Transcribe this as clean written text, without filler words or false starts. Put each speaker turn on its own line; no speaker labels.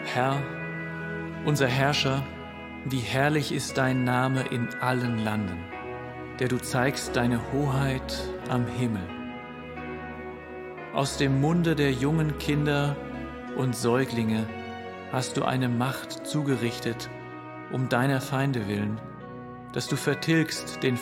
Herr, unser Herrscher, wie herrlich ist dein Name in allen Landen, der du zeigst deine Hoheit am Himmel. Aus dem Munde der jungen Kinder und Säuglinge hast du eine Macht zugerichtet, um deiner Feinde willen, dass du vertilgst den